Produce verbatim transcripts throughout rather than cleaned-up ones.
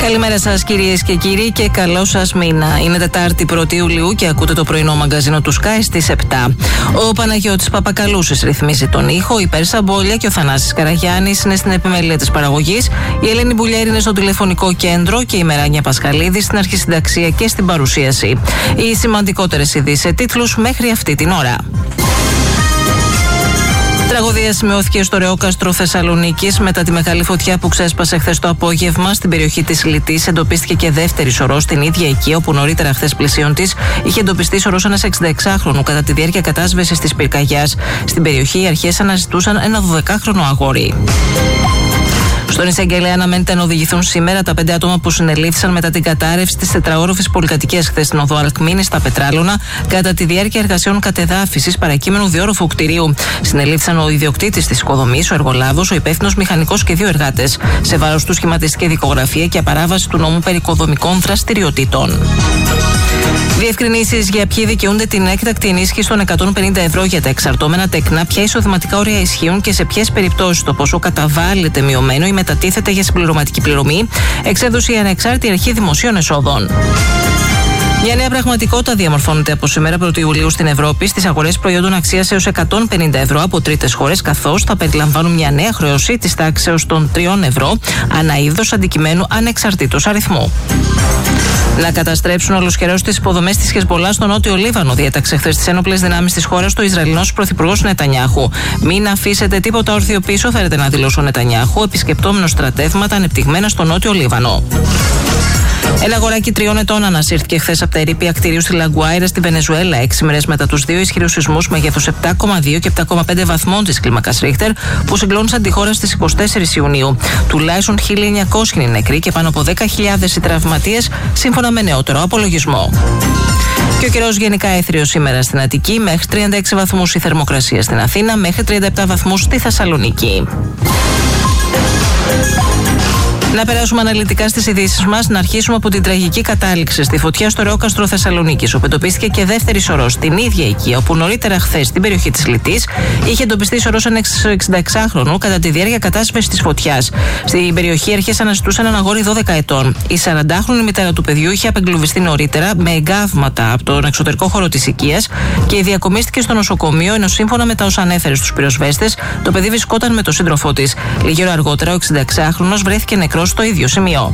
Καλημέρα σας κυρίες και κύριοι και καλό σας μήνα. Είναι Τετάρτη πρώτη Ιουλίου και ακούτε το πρωινό μαγκαζίνο του Sky στις επτά. Ο Παναγιώτης Παπακαλούσης ρυθμίζει τον ήχο, η Πέρσα Μπόλια και ο Θανάσης Καραγιάννης είναι στην επιμέλεια της παραγωγής, η Ελένη Μπουλιέρη είναι στο τηλεφωνικό κέντρο και η Μεράνια Πασχαλίδη στην αρχισυνταξία και στην παρουσίαση. Οι σημαντικότερες ειδήσεις σε τίτλους μέχρι αυτή την ώρα. Τραγωδία σημειώθηκε στο Ρεόκαστρο Θεσσαλονίκης μετά τη μεγάλη φωτιά που ξέσπασε χθες το απόγευμα στην περιοχή της Λυτής. Εντοπίστηκε και δεύτερη σωρός στην ίδια οικία, όπου νωρίτερα χθες πλησίον της είχε εντοπιστεί σωρός ένας εξηνταεξάχρονου κατά τη διάρκεια κατάσβεσης της πυρκαγιάς. Στην περιοχή οι αρχές αναζητούσαν ένα δωδεκάχρονο αγόρι. Στον εισαγγελέα αναμένεται να οδηγηθούν σήμερα τα πέντε άτομα που συνελήφθησαν μετά την κατάρρευση της τετραόροφης πολυκατοικίας χθες στην οδό Αλκμήνης στα Πετράλωνα κατά τη διάρκεια εργασιών κατεδάφισης παρακείμενου διόροφου κτηρίου. Συνελήφθησαν ο ιδιοκτήτης της οικοδομής, ο εργολάβος, ο υπεύθυνος μηχανικός και δύο εργάτες. Σε βάρος του σχηματίστηκε δικογραφία και απαράβαση του νόμου περί οικοδομικών δραστηριοτήτων. Διευκρινήσεις για ποιοι δικαιούνται την έκτακτη ενίσχυση των εκατόν πενήντα ευρώ για τα εξαρτώμενα τεκνά, ποια εισοδηματικά όρια ισχύουν και σε ποιες περιπτώσεις το ποσό καταβάλλεται μειωμένο ή μετατίθεται για συμπληρωματική πληρωμή, εξέδωσε η Ανεξάρτητη Αρχή Δημοσίων Εσόδων. Μια νέα πραγματικότητα διαμορφώνεται από σήμερα πρώτη Ιουλίου στην Ευρώπη στις αγορές προϊόντων αξίας έως εκατόν πενήντα ευρώ από τρίτες χώρες, καθώς θα περιλαμβάνουν μια νέα χρέωση της τάξεως των τριών ευρώ ανά είδος αντικειμένου ανεξαρτήτως αριθμού. Να καταστρέψουν ολοσχερώς τις υποδομές της Χεσμπολά στο νότιο Λίβανο, διέταξε χθες τις ένοπλες δυνάμεις της χώρας το Ισραηλινός πρωθυπουργός Νετανιάχου. Μην αφήσετε τίποτα όρθιο πίσω, φέρετε να δηλώσει ο Νετανιάχου, επισκεπτόμενος στρατεύματα ανεπτυγμένα στο νότιο Λίβανο. Ένα αγοράκι τριών ετών ανασύρθηκε χθες από τα ερείπια κτηρίου στη Λαγκουάιρα στη Βενεζουέλα, έξι μέρες μετά τους δύο ισχυρούς σεισμούς μεγέθους επτά κόμμα δύο και επτά κόμμα πέντε βαθμών της κλίμακας Ρίχτερ που συγκλώνησαν τη χώρα στις είκοσι τέσσερις Ιουνίου. Τουλάχιστον χίλια εννιακόσιοι είναι νεκροί και πάνω από δέκα χιλιάδες οι τραυματίες, σύμφωνα με νεότερο απολογισμό. Και ο καιρός γενικά έθριος σήμερα στην Αττική, μέχρι τριάντα έξι βαθμούς η θερμοκρασία στην Αθήνα, μέχρι τριάντα επτά βαθμούς στη Θεσσαλονίκη. Να περάσουμε αναλυτικά στις ειδήσεις μας. Να αρχίσουμε από την τραγική κατάληξη στη φωτιά στο Ρεόκαστρο Θεσσαλονίκης, όπου εντοπίστηκε και δεύτερη σωρός στην ίδια οικία, όπου νωρίτερα χθες στην περιοχή της Λυτής είχε εντοπιστεί σωρός ενός εξηνταεξάχρονου κατά τη διάρκεια κατάσβεσης της φωτιάς. Στην περιοχή οι αρχές αναζητούσαν ένα αγόρι δώδεκα ετών. Η σαραντάχρονη μητέρα του παιδιού είχε απεγκλωβιστεί νωρίτερα με εγκάβματα από τον εξωτερικό χώρο της οικίας και διακομίστηκε στο νοσοκομείο, ενώ σύμφωνα με τα όσα ανέφερε στους πυροσβέστες, το παιδί βρισκόταν με τον σύντροφό της. Λίγη ώρα αργότερα, ο εξηνταεξάχρονος βρέθηκε νεκρός στο ίδιο σημείο.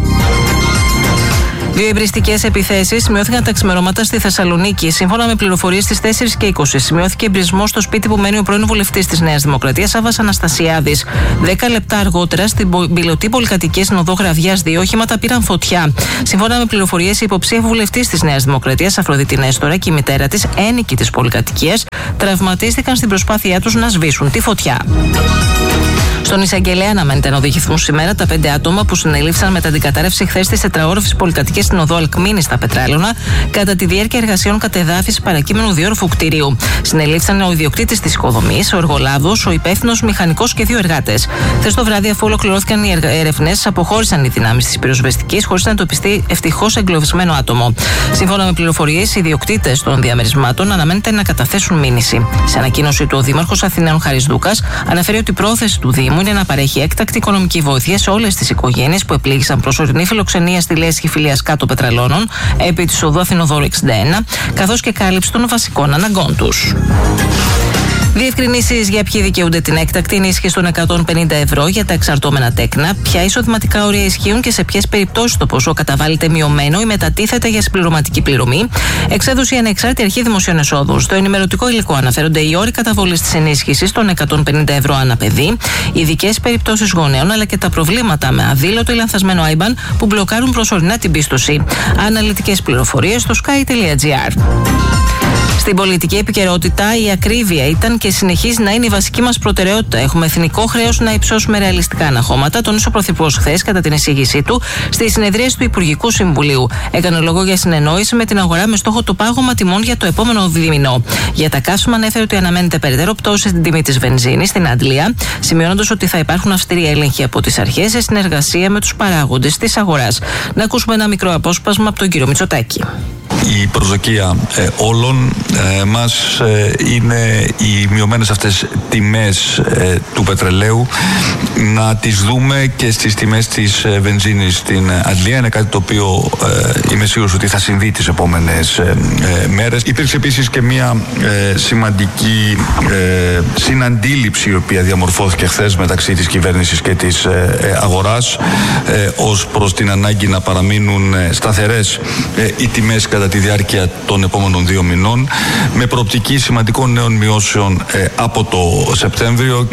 Δύο εμπριστικές επιθέσεις σημειώθηκαν τα ξημερώματα στη Θεσσαλονίκη. Σύμφωνα με πληροφορίες στις τέσσερις και είκοσι, σημειώθηκε εμπρισμός στο σπίτι που μένει ο πρώην βουλευτής της Νέας Δημοκρατίας, Σάββας Αναστασιάδης. Δέκα λεπτά αργότερα, στην πιλωτή πολυκατοικία στην οδό Γραβιάς, δύο οχήματα πήραν φωτιά. Σύμφωνα με πληροφορίες, η υποψήφια βουλευτής της Νέας Δημοκρατίας, Αφροδίτη Νέστορα, και η μητέρα της, ένοικη της πολυκατοικίας, τραυματίστηκαν στην προσπάθειά τους να σβήσουν τη φωτιά. Στον εισαγγελέα αναμένεται να οδηγηθούν σήμερα τα πέντε άτομα που συνελήφθησαν μετά την κατάρρευση χθες της τετραόροφης πολυκατοικίας στην οδό Αλκμήνης στα Πετράλωνα κατά τη διάρκεια εργασιών κατεδάφισης παρακείμενου διόροφου κτηρίου. Συνελήφθησαν ο ιδιοκτήτης της οικοδομής, ο εργολάβος, ο υπεύθυνος μηχανικός και δύο εργάτες. Χθες το βράδυ, αφού ολοκληρώθηκαν οι έρευνες, αποχώρησαν οι δυνάμεις της πυροσβεστικής χωρίς να εντοπιστεί ευτυχώς εγκλωβισμένο άτομο. Σύμφωνα με πληροφορίες, οι ιδιοκτήτες των διαμερισμάτων αναμένεται να καταθέσουν μήνυση. Σε ανακοίνωση του, ο Δήμαρχος Αθηναίων Χαρίς Δούκας αναφέρει ότι η πρόθεση του Δήμου είναι να παρέχει έκτακτη οικονομική βοήθεια σε όλες τις οικογένειες που επλήγησαν προσωρινή φιλοξενία στη Λέσχη Φιλίας Κάτω Πετραλώνων επί της οδού Αθηνοδόρου εξήντα ένα, καθώς και κάλυψη των βασικών αναγκών τους. Διευκρινήσεις για ποιοι δικαιούνται την έκτακτη ενίσχυση των εκατόν πενήντα ευρώ για τα εξαρτώμενα τέκνα, ποια εισοδηματικά όρια ισχύουν και σε ποιες περιπτώσεις το ποσό καταβάλλεται μειωμένο ή μετατίθεται για συμπληρωματική πληρωμή, εξέδωσε η Ανεξάρτητη Αρχή Δημοσίων Εσόδων. Στο ενημερωτικό υλικό αναφέρονται οι όροι καταβολής της ενίσχυσης των εκατόν πενήντα ευρώ ανά παιδί, ειδικές περιπτώσεις γονέων αλλά και τα προβλήματα με αδήλωτο ή λανθασμένο άιμπαν που μπλοκάρουν προσωρινά την πίστοση. Αναλυτικές πληροφορίες στο sky.gr. Στην πολιτική επικαιρότητα, η ακρίβεια ήταν και συνεχίζει να είναι η βασική μας προτεραιότητα. Έχουμε εθνικό χρέος να υψώσουμε ρεαλιστικά αναχώματα, τόνισε ο Πρωθυπουργός χθες κατά την εισήγησή του στη συνεδρίαση του Υπουργικού Συμβουλίου. Έκανε λόγο για συνεννόηση με την αγορά με στόχο το πάγωμα τιμών για το επόμενο δίμηνο. Για τα καύσιμα, ανέφερε ότι αναμένεται περαιτέρω πτώση στην τιμή της βενζίνης στην Αντλία, σημειώνοντας ότι θα υπάρχουν αυστηροί έλεγχοι από τις αρχές σε συνεργασία με τους παράγοντες της αγοράς. Να ακούσουμε ένα μικρό απόσπασμα από τον κύριο Μητσοτάκη. Η προσδοκία ε, όλων ε, μας ε, είναι οι μειωμένες αυτές τιμές ε, του πετρελαίου, να τις δούμε και στις τιμές της ε, βενζίνης στην Αγγλία. Είναι κάτι το οποίο ε, είμαι σίγουρος ότι θα συμβεί τις επόμενες ε, ε, μέρες. Υπήρξε επίσης και μια ε, σημαντική ε, συναντήληψη η οποία διαμορφώθηκε χθες μεταξύ της κυβέρνησης και της ε, ε, αγοράς ε, ως προς την ανάγκη να παραμείνουν ε, σταθερές ε, οι τιμές κατά τη διάρκεια των επόμενων δύο μηνών, με προοπτική σημαντικών νέων μειώσεων ε, από το Σεπτέμβριο.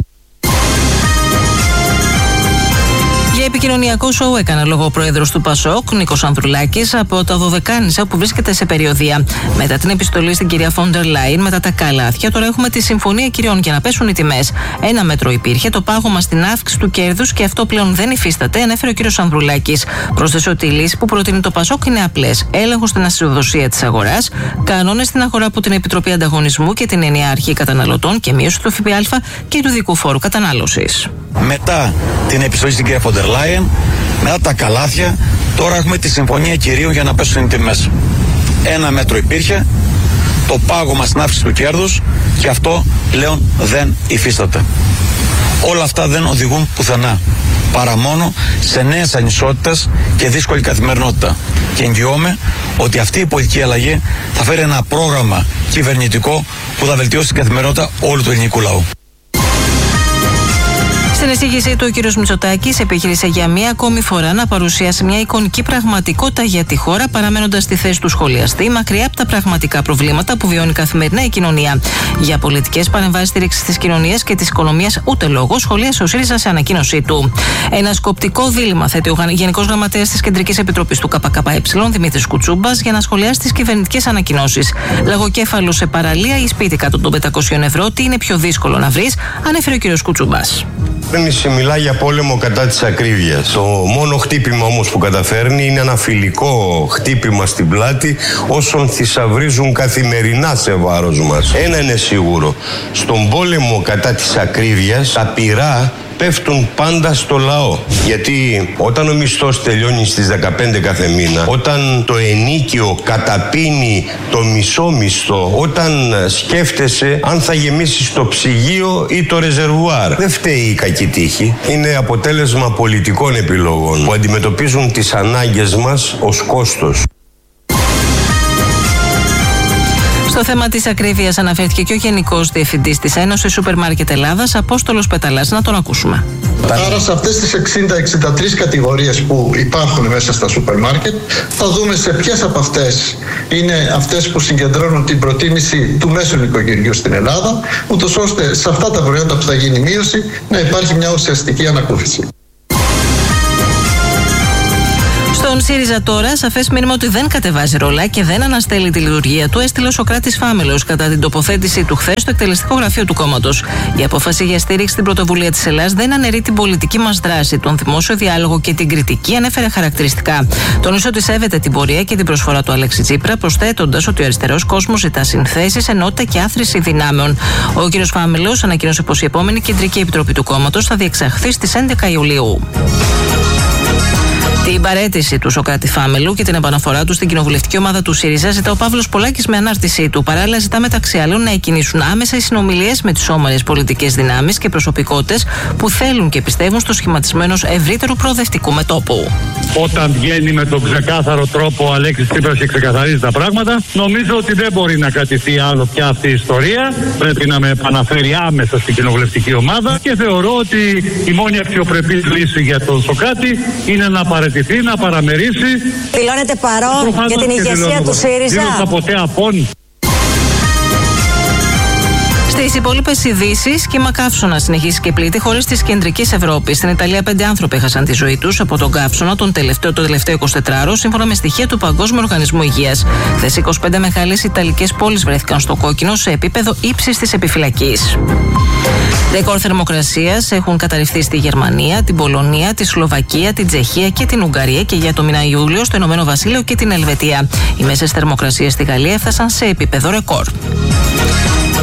Για επικοινωνιακό σοου έκανε λόγο ο πρόεδρος του Πασόκ, Νίκος Ανδρουλάκης, από τα Δωδεκάνησα που βρίσκεται σε περιοδεία. Μετά την επιστολή στην κυρία Φόντερ Λάιν, μετά τα καλάθια, τώρα έχουμε τη συμφωνία κυριών για να πέσουν οι τιμές. Ένα μέτρο υπήρχε, το πάγωμα στην αύξηση του κέρδους, και αυτό πλέον δεν υφίσταται, ανέφερε ο κύριος Ανδρουλάκης. Πρόσθεσε ότι οι λύσεις που προτείνει το Πασόκ είναι απλές. Έλεγχο στην ασυδοσία της αγοράς, κανόνες στην αγορά από την Επιτροπή Ανταγωνισμού και την Ενιαία Αρχή Καταναλωτών και μείωση του ΦΠΑ και του δικού φόρου κατανάλωσης. Μετά την επιστολή στην κυρία Φόντερ Λάιεν, μετά τα καλάθια, τώρα έχουμε τη συμφωνία κυρίων για να πέσουν οι τιμές. Ένα μέτρο υπήρχε, το πάγωμα στην αύξηση του κέρδους, και αυτό πλέον δεν υφίσταται. Όλα αυτά δεν οδηγούν πουθενά, παρά μόνο σε νέες ανισότητες και δύσκολη καθημερινότητα. Και εγγυώμαι ότι αυτή η πολιτική αλλαγή θα φέρει ένα πρόγραμμα κυβερνητικό που θα βελτιώσει την καθημερινότητα όλου του ελληνικού λαού. Στην εισήγησή του, ο κ. Μητσοτάκης επιχείρησε για μία ακόμη φορά να παρουσιάσει μια εικονική πραγματικότητα για τη χώρα, παραμένοντας στη θέση του σχολιαστή, μακριά από τα πραγματικά προβλήματα που βιώνει καθημερινά η κοινωνία. Για πολιτικές παρεμβάσεις στήριξης της κοινωνίας και της οικονομίας, ούτε λόγο, σχολίασε ο ΣΥΡΙΖΑ σε ανακοίνωσή του. Ένα σκοπτικό δίλημμα θέτει ο Γενικός Γραμματέας της Κεντρικής Επιτροπής του ΚΚΕ, Δημήτρης Κουτσούμπας, για να σχολιάσει τις κυβερνητικές ανακοινώσεις. Λαγοκέφαλο σε παραλία ή σπίτι κάτω των πεντακόσιων ευρώ, τι είναι πιο δύσκολο να βρεις, ανέφερε ο κ. Κουτσούμπας. Μιλάει για πόλεμο κατά της ακρίβειας. Το μόνο χτύπημα όμως που καταφέρνει είναι ένα φιλικό χτύπημα στην πλάτη όσων θησαυρίζουν καθημερινά σε βάρος μας. Ένα είναι σίγουρο. Στον πόλεμο κατά της ακρίβειας τα πυρά πέφτουν πάντα στο λαό. Γιατί όταν ο μισθός τελειώνει στις δεκαπέντε κάθε μήνα, όταν το ενίκιο καταπίνει το μισό μισθό, όταν σκέφτεσαι αν θα γεμίσεις το ψυγείο ή το ρεζερβουάρ, δεν φταίει η κακή τύχη. Είναι αποτέλεσμα πολιτικών επιλογών που αντιμετωπίζουν τις ανάγκες μας ως κόστος. Στο θέμα της ακρίβειας αναφέρθηκε και ο Γενικός Διευθυντής της Ένωσης Σούπερ Μάρκετ Ελλάδας, Απόστολος Πεταλάς. Να τον ακούσουμε. Άρα σε αυτές τις εξήντα εξήντα τρεις κατηγορίες που υπάρχουν μέσα στα σούπερ μάρκετ, θα δούμε σε ποιες από αυτές είναι αυτές που συγκεντρώνουν την προτίμηση του μέσου νοικοκυριού στην Ελλάδα, ούτως ώστε σε αυτά τα προϊόντα που θα γίνει μείωση να υπάρχει μια ουσιαστική ανακούφιση. Στον ΣΥΡΙΖΑ τώρα, σαφές μήνυμα ότι δεν κατεβάζει ρολά και δεν αναστέλει τη λειτουργία του, έστειλε ο Σωκράτης Φάμελος κατά την τοποθέτηση του χθες στο εκτελεστικό γραφείο του κόμματος. Η απόφαση για στήριξη στην πρωτοβουλία της Ελλάδας δεν αναιρεί την πολιτική μας δράση, τον δημόσιο διάλογο και την κριτική, ανέφερε χαρακτηριστικά. Τονίσε ότι σέβεται την πορεία και την προσφορά του Αλέξη Τσίπρα, προσθέτοντας ότι ο αριστερός κόσμος ζητά συνθέσεις, ενότητα και άθρηση δυνάμεων. Ο κ. Φάμελος ανακοίνωσε πως η επόμενη κεντρική επιτροπή του κόμματος θα διεξαχθεί στις έντεκα Ιουλίου. Την παραίτηση του Σωκράτη Φάμελου και την επαναφορά του στην κοινοβουλευτική ομάδα του ΣΥΡΙΖΑ ζητά ο Παύλος Πολάκης με ανάρτησή του. Παράλληλα, ζητά μεταξύ άλλων να εκκινήσουν άμεσα οι συνομιλίες με τις όμορες πολιτικές δυνάμεις και προσωπικότητες που θέλουν και πιστεύουν στο σχηματισμένο ενός ευρύτερου προοδευτικού μετώπου. Όταν βγαίνει με τον ξεκάθαρο τρόπο ο Αλέξης Τσίπρας και ξεκαθαρίζει τα πράγματα, νομίζω ότι δεν μπορεί να κρατηθεί άλλο πια αυτή η ιστορία. Πρέπει να με επαναφέρει άμεσα στην κοινοβουλευτική ομάδα και θεωρώ ότι η μόνη αξιοπρεπή λύση για τον Σωκράτη είναι να παρετηθεί, να παραμερίσει. Δηλώνεται παρόν για την ηγεσία του ΣΥΡΙΖΑ. Δήλωσα ποτέ απόν. Στις υπόλοιπες ειδήσεις, κύμα καύσωνα συνεχίσει και πλήττει χώρες της κεντρικής Ευρώπης. Στην Ιταλία, πέντε άνθρωποι έχασαν τη ζωή τους από τον καύσωνα τον τελευταίο, το τελευταίο εικοσιτετράωρο, σύμφωνα με στοιχεία του Παγκόσμιου Οργανισμού Υγείας. Χθες, είκοσι πέντε μεγάλες ιταλικές πόλεις βρέθηκαν στο κόκκινο σε επίπεδο ύψης της επιφυλακής. Ρεκόρ θερμοκρασίας έχουν καταρριφθεί στη Γερμανία, την Πολωνία, τη Σλοβακία, την Τσεχία και την Ουγγαρία και για το μήνα Ιούλιο στο Ηνωμένο Βασίλειο και την Ελβετία. Οι μέσες θερμοκρασίες στη Γαλλία έφτασαν σε επίπεδο ρεκόρ.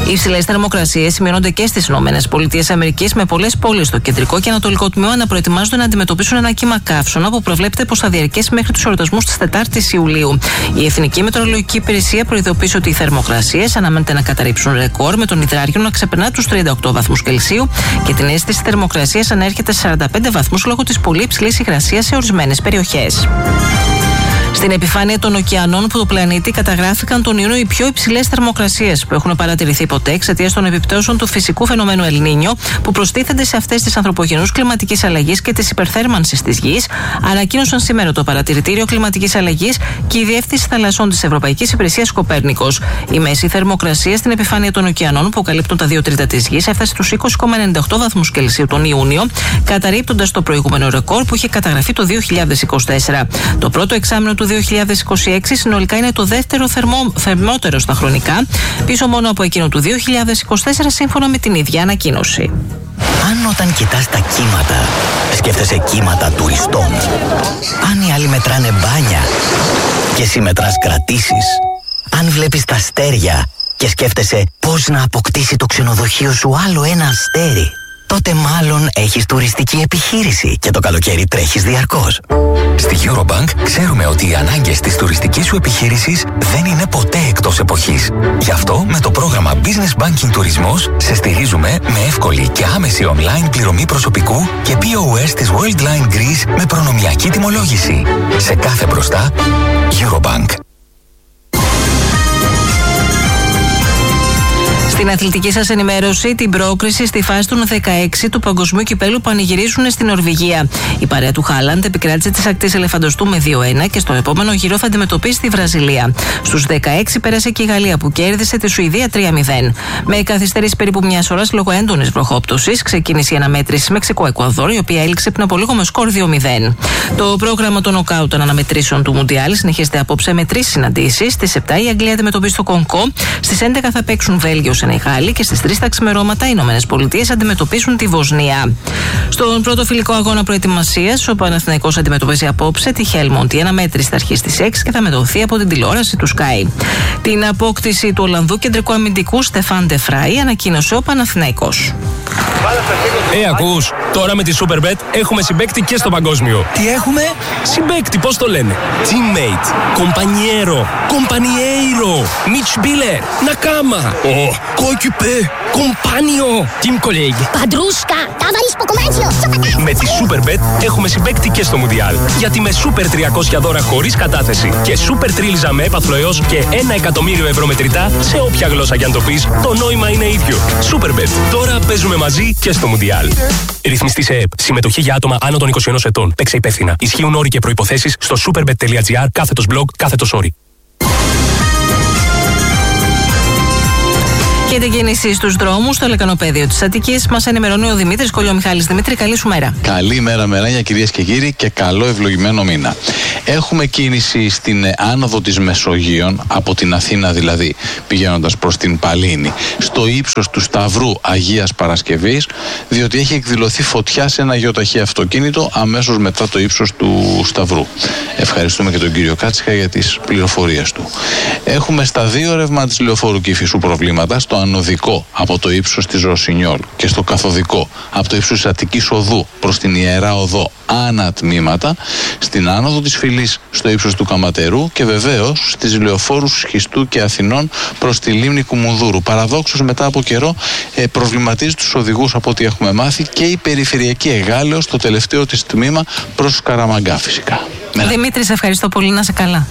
Οι υψηλές θερμοκρασίες σημειώνονται και στις ΗΠΑ, με πολλές πόλεις στο κεντρικό και ανατολικό τμήμα να προετοιμάζονται να αντιμετωπίσουν ένα κύμα καύσωνα που προβλέπεται πως θα διαρκέσει μέχρι τους εορτασμούς της τετάρτης Ιουλίου. Η Εθνική Μετεωρολογική Υπηρεσία προειδοποίησε ότι οι θερμοκρασίες αναμένεται να καταρρύψουν ρεκόρ, με τον υδράργυρο να ξεπερνά τους τριάντα οκτώ βαθμούς Κελσίου και την αίσθηση θερμοκρασίας ανέρχεται σε σαράντα πέντε βαθμούς λόγω της πολύ υψηλής υγρασίας σε ορισμένες περιοχές. Στην επιφάνεια των ωκεανών του πλανήτη καταγράφηκαν τον Ιούνιο οι πιο υψηλές θερμοκρασίες που έχουν παρατηρηθεί ποτέ εξαιτίας των επιπτώσεων του φυσικού φαινομένου El Niño που προστίθενται σε αυτές της ανθρωπογενούς κλιματικής αλλαγής και της υπερθέρμανσης της γης, ανακοίνωσαν σήμερα το Παρατηρητήριο Κλιματικής Αλλαγής και η Διεύθυνση Θαλασσών της Ευρωπαϊκής Υπηρεσίας Κοπέρνικος. Η μέση θερμοκρασία στην επιφάνεια των ωκεανών που καλύπτουν τα δύο τρίτα της γης έφτασε στους είκοσι κόμμα ενενήντα οκτώ βαθμούς Κελσίου τον Ιούνιο, καταρρίπτοντας το προηγούμενο ρεκόρ που είχε καταγραφεί το δύο χιλιάδες είκοσι τέσσερα. Το πρώτο εξάμηνο του δύο χιλιάδες είκοσι έξι συνολικά είναι το δεύτερο θερμό, θερμότερο στα χρονικά, πίσω μόνο από εκείνο του δύο χιλιάδες είκοσι τέσσερα σύμφωνα με την ίδια ανακοίνωση. Αν όταν κοιτάς τα κύματα, σκέφτεσαι κύματα τουριστών, αν οι άλλοι μετράνε μπάνια και εσύ μετράς κρατήσεις, αν βλέπεις τα αστέρια και σκέφτεσαι πώς να αποκτήσει το ξενοδοχείο σου άλλο ένα αστέρι, τότε μάλλον έχεις τουριστική επιχείρηση και το καλοκαίρι τρέχεις διαρκώς. Στη Eurobank ξέρουμε ότι οι ανάγκες της τουριστικής σου επιχείρησης δεν είναι ποτέ εκτός εποχής. Γι' αυτό με το πρόγραμμα Business Banking Τουρισμός σε στηρίζουμε με εύκολη και άμεση online πληρωμή προσωπικού και πι ο ες της Worldline Greece με προνομιακή τιμολόγηση. Σε κάθε μπροστά, Eurobank. Στην αθλητική σας ενημέρωση, την πρόκριση στη φάση των δεκαέξι του Παγκοσμίου Κυπέλου πανηγυρίζουν στην Νορβηγία. Η παρέα του Χάλαντ επικράτησε τις ακτές Ελεφαντοστού με δύο ένα και στο επόμενο γύρο θα αντιμετωπίσει τη Βραζιλία. Στους δεκαέξι πέρασε και η Γαλλία που κέρδισε τη Σουηδία τρία μηδέν. Με καθυστέρηση περίπου μιας ώρας λόγω έντονης βροχόπτωσης, ξεκίνησε η αναμέτρηση Μεξικό-Εκουαδόρ, η οποία έληξε πριν από λίγο με σκορ δύο μηδέν. Το πρόγραμμα των νοκάουτ των αναμετρήσεων του Μουντιάλ συνεχίζεται απόψε με τρεις συναντήσεις. Στις επτά η Αγγλία αντιμετωπίζει το Κονκό, στις έντεκα θα παίξουν Βέλγιο Σενεγάλη και στις τρεις τα ξημερώματα οι Ηνωμένες Πολιτείες αντιμετωπίσουν τη Βοσνία. Στον πρώτο φιλικό αγώνα προετοιμασίας, ο Παναθηναϊκός αντιμετωπίζει απόψε τη Χέλμοντ. Η αναμέτρηση θα αρχίσει στις έξι και θα μεταδοθεί από την τηλεόραση του Sky. Την απόκτηση του Ολλανδού κεντρικού αμυντικού Στεφάν Ντε Φράι ανακοίνωσε ο Παναθηναϊκός. Ε, ακούς, τώρα με τη Superbet έχουμε συμπαίκτη και στο παγκόσμιο. Τι έχουμε? Συμπαίκτη, πώς το λένε? Teammate, compañero, compañeiro, Mitspieler, Nakama, oh, coéquipier, compagno, team colleague. Padrúshka, ταβαρίς ποκομάντσιο. Με τη Superbet έχουμε συμπαίκτη και στο Μουντιάλ. Γιατί με Super τριακόσια δώρα χωρίς κατάθεση και Super τρίλιζα με έπαθλο έως και ένα εκατομμύριο ευρώ μετρητά σε όποια γλώσσα κι αν το πεις, το νόημα είναι ίδιο. Superbet, τώρα παίζουμε μαζί και στο Μουντιάλ. Ρυθμιστή σε ΕΕΠ. Συμμετοχή για άτομα άνω των είκοσι ένα ετών. Παίξε υπεύθυνα. Ισχύουν όροι και προϋποθέσεις στο superbet.gr κάθετος blog κάθετος όροι. Και την κίνηση στους δρόμους, στο λεκανοπέδιο της Αττικής, μας ενημερώνει ο Δημήτρης Κολιομιχάλης. Δημήτρη, καλή σου μέρα. Καλή μέρα, μεράνια, κυρίες και κύριοι, και καλό ευλογημένο μήνα. Έχουμε κίνηση στην άνοδο της Μεσογείων, από την Αθήνα δηλαδή, πηγαίνοντας προς την Παλίνη, στο ύψος του Σταυρού Αγίας Παρασκευής, διότι έχει εκδηλωθεί φωτιά σε ένα γεωταχή αυτοκίνητο αμέσως μετά το ύψος του Σταυρού. Ευχαριστούμε και τον κύριο Κάτσικα για τις πληροφορίες του. Έχουμε στα δύο ρεύμα της Λεωφόρου Κηφισού προβλήματα, στο ανωδικό από το ύψος της Ρωσινιόλ και στο καθοδικό από το ύψος της Αττικής Οδού προς την Ιερά Οδό ανατμήματα, στην άνοδο της Φυλής στο ύψος του Καματερού και βεβαίως στις λεωφόρους Σχιστού και Αθηνών προς τη λίμνη Κουμουνδούρου. Παραδόξως μετά από καιρό ε, προβληματίζει τους οδηγούς από ό,τι έχουμε μάθει και η περιφερειακή Εγάλεως στο τελευταίο της τμήμα προς Καραμαγκά φυσικά. Δημήτρη, σε ευχαριστώ πολύ, να είσαι καλά.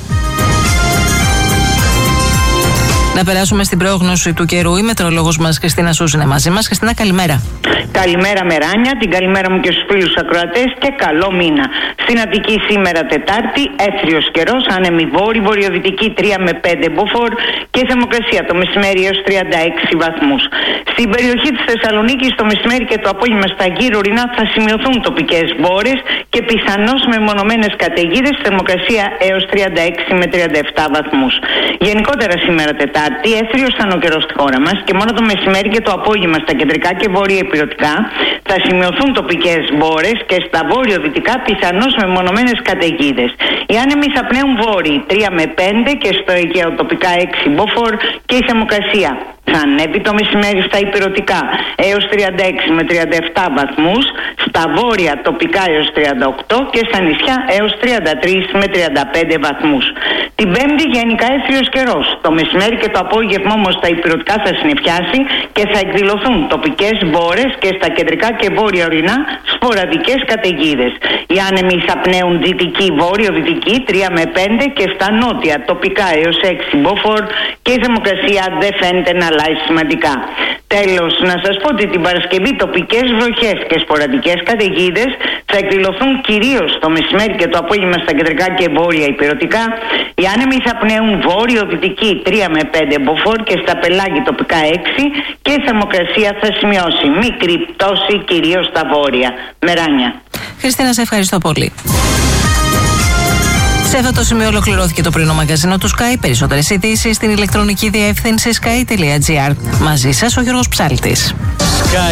Να περάσουμε στην πρόγνωση του καιρού. Η μετεωρολόγος μας Χριστίνα Σούζ είναι μαζί μας. Χριστίνα, καλημέρα. Καλημέρα, Μεράνια. Την καλημέρα μου και στους φίλους ακροατές και καλό μήνα. Στην Αττική σήμερα Τετάρτη, έθριος καιρός, άνεμη βόρη, βορειοδυτική τρία με πέντε μποφόρ και θερμοκρασία το μεσημέρι έως τριάντα έξι βαθμούς. Στην περιοχή της Θεσσαλονίκης το μεσημέρι και το απόγευμα στα γύρω ορεινά θα σημειωθούν τοπικές μπόρες και πιθανώς με μονομένες καταιγίδες, θερμοκρασία έως τριάντα έξι με τριάντα επτά βαθμούς. Γενικότερα σήμερα Τετάρτη, έθριος θα είναι ο καιρός στη χώρα μας και μόνο το μεσημέρι και το απόγευμα στα κεντρικά και βόρεια υπηρετικά θα σημειωθούν τοπικές μπόρες και στα βόρειο-δυτικά πιθανώς με μονομένες καταιγίδες. Οι άνεμοι θα πνέουν βόρειοι τρία με πέντε και στο Αιγαίο τοπικά έξι μποφόρ και η θερμοκρασία Θα ανέβει το μεσημέρι στα υπηρετικά έως τριάντα έξι με τριάντα επτά βαθμούς, στα βόρεια τοπικά έως τριάντα οκτώ και στα νησιά έως τριάντα τρία με τριάντα πέντε βαθμούς. Την Πέμπτη γενικά έθριος καιρός. Το μεσημέρι και το απόγευμα όμως στα υπηρετικά θα συννεφιάσει και θα εκδηλωθούν τοπικές μπόρες και στα κεντρικά και βόρεια ορεινά σποραδικές καταιγίδες. Οι άνεμοι θα πνέουν δυτική, βόρειο-δυτική τρία με πέντε και στα νότια τοπικά έως έξι μποφόρ και η θερμοκρασία δεν φαίνεται να αλλάζει σημαντικά. Τέλος, να σας πω ότι την Παρασκευή τοπικές βροχές και σποραδικές καταιγίδες θα εκδηλωθούν κυρίως το μεσημέρι και το απόγευμα στα κεντρικά και βόρεια υπηρετικά. Οι άνεμοι θα πνέουν βόρειο-δυτική τρία με πέντε μποφόρ και στα πελάγη τοπικά έξι και η θερμοκρασία θα σημειώσει μικρή πτώση κυρίως στα βόρεια. Μεράνια. Χριστίνα, σε ευχαριστώ πολύ. Σε αυτό το σημείο ολοκληρώθηκε το πρωινό μαγκαζίνο του Sky. Περισσότερες ειδήσεις στην ηλεκτρονική διεύθυνση sky τελεία gr. Μαζί σας ο Γιώργος Ψάλτης.